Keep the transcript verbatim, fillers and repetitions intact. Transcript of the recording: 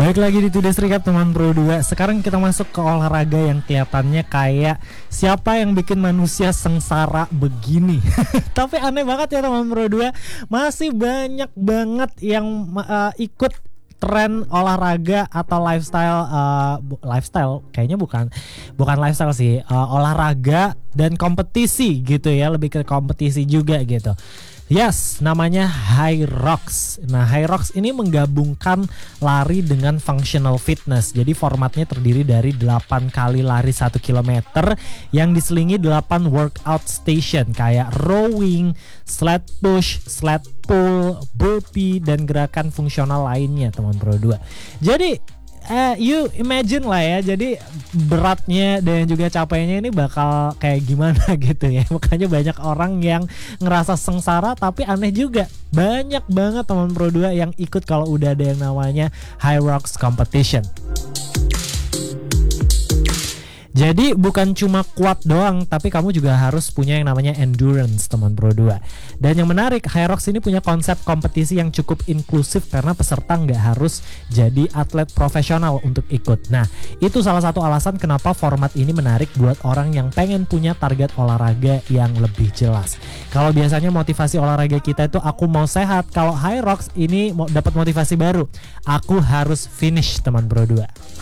Baik lagi di Today's Recap teman Pro dua. Sekarang kita masuk ke olahraga yang kelihatannya kayak siapa yang bikin manusia sengsara begini. Tapi aneh banget ya teman Pro dua, masih banyak banget yang uh, ikut tren olahraga atau lifestyle uh, bu- lifestyle kayaknya bukan bukan lifestyle sih, uh, olahraga dan kompetisi gitu ya, lebih ke kompetisi juga gitu. Yes, namanya HYROX. Nah, HYROX ini menggabungkan lari dengan functional fitness. Jadi formatnya terdiri dari delapan kali lari satu kilometer yang diselingi delapan workout station kayak rowing, sled push, sled pull, burpee, dan gerakan fungsional lainnya teman Pro dua. Jadi Uh, you imagine lah ya, jadi beratnya dan juga capeknya ini bakal kayak gimana gitu ya. Makanya banyak orang yang ngerasa sengsara, tapi aneh juga banyak banget teman Pro dua yang ikut kalau udah ada yang namanya HYROX competition. Jadi bukan cuma kuat doang, tapi kamu juga harus punya yang namanya endurance teman Pro dua. Dan yang menarik, HYROX ini punya konsep kompetisi yang cukup inklusif karena peserta nggak harus jadi atlet profesional untuk ikut. Nah, itu salah satu alasan kenapa format ini menarik buat orang yang pengen punya target olahraga yang lebih jelas. Kalau biasanya motivasi olahraga kita itu aku mau sehat, kalau HYROX ini mau dapat motivasi baru, aku harus finish teman Pro dua.